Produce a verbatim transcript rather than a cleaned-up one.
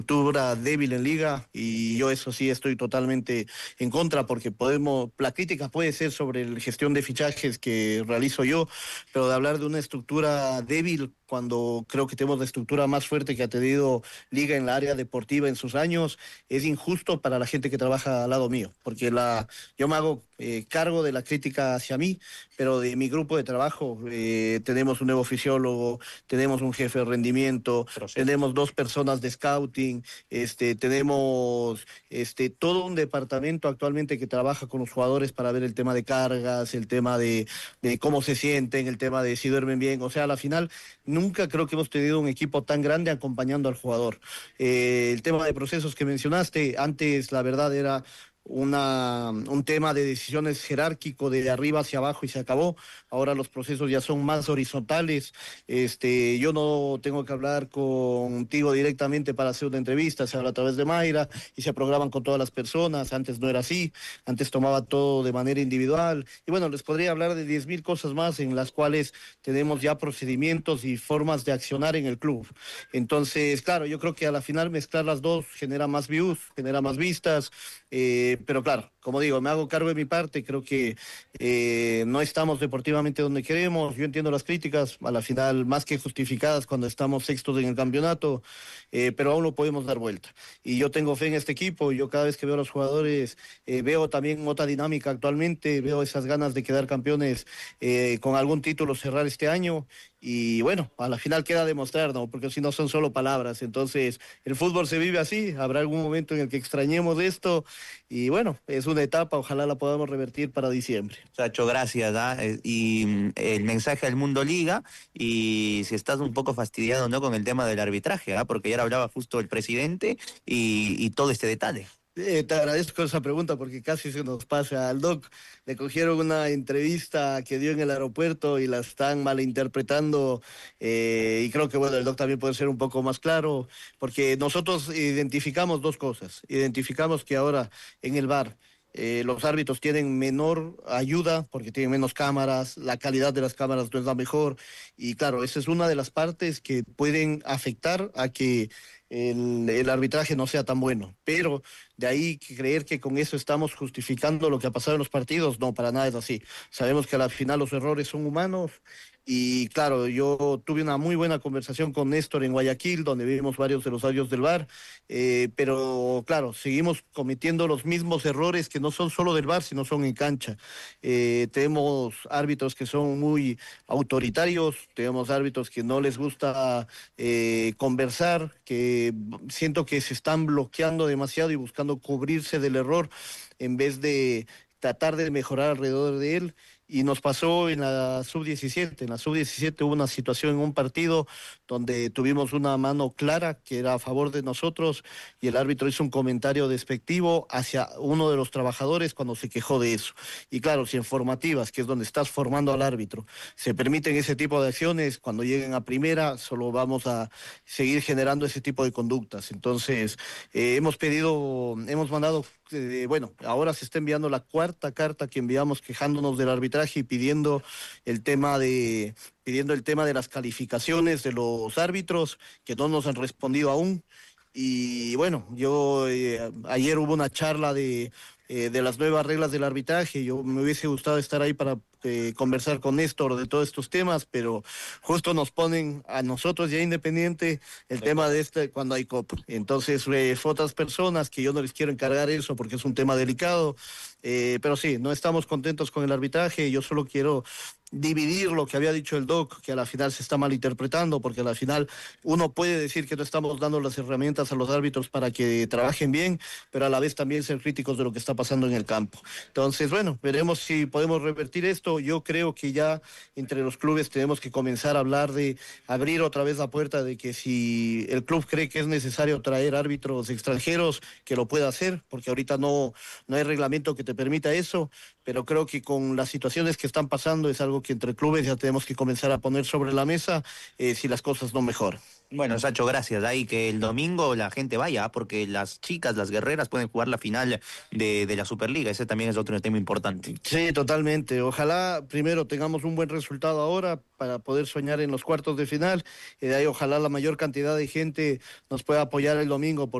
estructura débil en liga y yo eso sí estoy totalmente en contra porque podemos, la crítica puede ser sobre la gestión de fichajes que realizo yo, pero de hablar de una estructura débil cuando creo que tenemos la estructura más fuerte que ha tenido liga en la área deportiva en sus años, es injusto para la gente que trabaja al lado mío, porque la, yo me hago eh, cargo de la crítica hacia mí, pero de mi grupo de trabajo eh, tenemos un nuevo fisiólogo, tenemos un jefe de rendimiento, Proceso. tenemos dos personas de scouting, este, tenemos este, todo un departamento actualmente que trabaja con los jugadores para ver el tema de cargas, el tema de, de cómo se sienten, el tema de si duermen bien, o sea, a la final nunca creo que hemos tenido un equipo tan grande acompañando al jugador. Eh, el tema de procesos que mencionaste, antes la verdad era una, un tema de decisiones jerárquico de arriba hacia abajo y se acabó. Ahora los procesos ya son más horizontales. Este, yo no tengo que hablar contigo directamente para hacer una entrevista, se habla a través de Mayra y se programan con todas las personas. Antes no era así, antes tomaba todo de manera individual. Y bueno, les podría hablar de diez mil cosas más en las cuales tenemos ya procedimientos y formas de accionar en el club. Entonces, claro, yo creo que a la final mezclar las dos genera más views, genera más vistas, eh, pero claro, como digo, me hago cargo de mi parte, creo que eh, no estamos deportivamente donde queremos, yo entiendo las críticas, a la final más que justificadas cuando estamos sextos en el campeonato, eh, pero aún lo podemos dar vuelta. Y yo tengo fe en este equipo, yo cada vez que veo a los jugadores, eh, veo también otra dinámica actualmente, veo esas ganas de quedar campeones eh, con algún título cerrar este año, y bueno, a la final queda demostrar, ¿no? Porque si no son solo palabras, entonces el fútbol se vive así, habrá algún momento en el que extrañemos esto, y bueno, es una etapa, ojalá la podamos revertir para diciembre. Sacho, gracias, ¿eh? Y mm, el mensaje al Mundo Liga, y si estás un poco fastidiado, ¿no?, con el tema del arbitraje, ¿eh? Porque ya hablaba justo el presidente y, y todo este detalle. Eh, te agradezco esa pregunta porque casi se nos pasa al Doc. Le cogieron una entrevista que dio en el aeropuerto y la están malinterpretando eh, y creo que bueno, el Doc también puede ser un poco más claro porque nosotros identificamos dos cosas. Identificamos que ahora en el V A R Eh, los árbitros tienen menor ayuda porque tienen menos cámaras, la calidad de las cámaras no es la mejor y claro, esa es una de las partes que pueden afectar a que el, el arbitraje no sea tan bueno, pero de ahí creer que con eso estamos justificando lo que ha pasado en los partidos, no, para nada es así. Sabemos que a la final los errores son humanos y claro, yo tuve una muy buena conversación con Néstor en Guayaquil, donde vimos varios de los audios del V A R, eh, pero claro, seguimos cometiendo los mismos errores que no son solo del V A R, sino son en cancha. Eh, tenemos árbitros que son muy autoritarios, tenemos árbitros que no les gusta eh, conversar, que siento que se están bloqueando demasiado y buscando cubrirse del error en vez de tratar de mejorar alrededor de él. Y nos pasó en la sub diecisiete. En la sub diecisiete hubo una situación en un partido donde tuvimos una mano clara que era a favor de nosotros y el árbitro hizo un comentario despectivo hacia uno de los trabajadores cuando se quejó de eso. Y claro, si en formativas, que es donde estás formando al árbitro, se permiten ese tipo de acciones, cuando lleguen a primera solo vamos a seguir generando ese tipo de conductas. Entonces, eh, hemos pedido, hemos mandado, eh, bueno, ahora se está enviando la cuarta carta que enviamos quejándonos del arbitraje y pidiendo el tema de pidiendo el tema de las calificaciones de los árbitros que no nos han respondido aún y bueno, yo eh, ayer hubo una charla de eh, de las nuevas reglas del arbitraje, yo me hubiese gustado estar ahí para eh, conversar con Néstor de todos estos temas, pero justo nos ponen a nosotros ya Independiente el de tema de este cuando hay Copa, entonces eh, otras personas que yo no les quiero encargar eso porque es un tema delicado, eh, pero sí, no estamos contentos con el arbitraje, yo solo quiero dividir lo que había dicho el Doc, que a la final se está malinterpretando, porque a la final uno puede decir que no estamos dando las herramientas a los árbitros para que trabajen bien, pero a la vez también ser críticos de lo que está pasando en el campo. Entonces, bueno, veremos si podemos revertir esto. Yo creo que ya entre los clubes tenemos que comenzar a hablar de abrir otra vez la puerta de que si el club cree que es necesario traer árbitros extranjeros, que lo pueda hacer, porque ahorita no, no hay reglamento que te permita eso. pero creo que con las situaciones que están pasando es algo que entre clubes ya tenemos que comenzar a poner sobre la mesa eh, si las cosas no mejoran. Bueno, Sacho, gracias. Ahí que el domingo la gente vaya, ¿ah? Porque las chicas, las guerreras, pueden jugar la final de, de la Superliga. Ese también es otro tema importante. Sí, totalmente. Ojalá primero tengamos un buen resultado ahora para poder soñar en los cuartos de final y de ahí ojalá la mayor cantidad de gente nos pueda apoyar el domingo.